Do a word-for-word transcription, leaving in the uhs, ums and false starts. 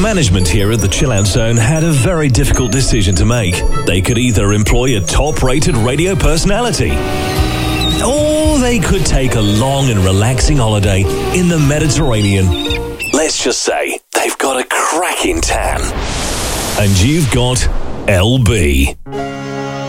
management here at the Chill Out Zone had a very difficult decision to make. They could either employ a top-rated radio personality, or they could take a long and relaxing holiday in the Mediterranean. Let's just say they've got a cracking tan. And you've got L B.